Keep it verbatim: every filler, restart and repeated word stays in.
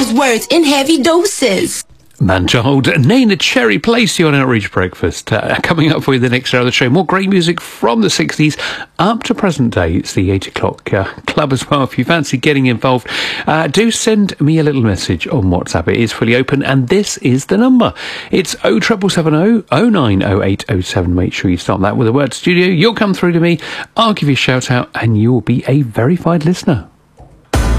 those words in heavy doses. Man-child, Neneh Cherry Place, you on Outreach Breakfast. Uh, coming up for you the next hour of the show, more great music from the sixties up to present day. It's the eight o'clock uh, club as well. If you fancy getting involved, uh, do send me a little message on WhatsApp. It is fully open, and this is the number. It's oh seven seven seven oh oh nine oh eight oh seven. Make sure you start that with the word studio. You'll come through to me. I'll give you a shout out, and you'll be a verified listener.